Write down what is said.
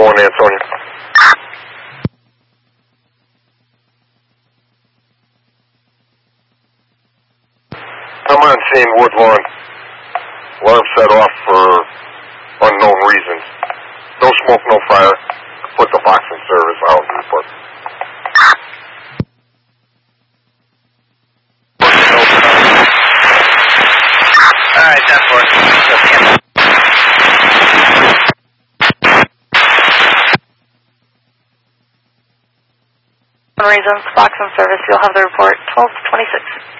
One, Antonio. I'm on scene, Woodlawn. Alarm set off for unknown reasons. No smoke, no fire. Put the box in service. I'll report. Alright, 10-4. Reasons, box in service. You'll have the report 12 to 26.